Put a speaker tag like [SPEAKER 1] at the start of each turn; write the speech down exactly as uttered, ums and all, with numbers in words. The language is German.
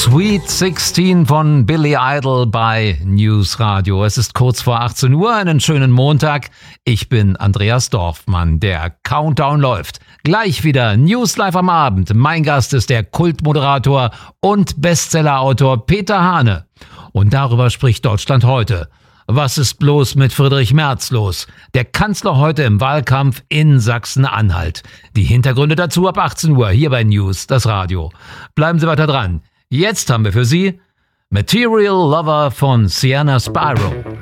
[SPEAKER 1] Sweet sechzehn von Billy Idol bei News Radio. Es ist kurz vor achtzehn Uhr, einen schönen Montag. Ich bin Andreas Dorfmann. Der Countdown läuft. Gleich wieder News Live am Abend. Mein Gast ist der Kultmoderator und Bestsellerautor Peter Hane. Und darüber spricht Deutschland heute. Was ist bloß mit Friedrich Merz los? Der Kanzler heute im Wahlkampf in Sachsen-Anhalt. Die Hintergründe dazu ab achtzehn Uhr hier bei News, das Radio. Bleiben Sie weiter dran. Jetzt haben wir für Sie Material Lover von Sienna Spyro.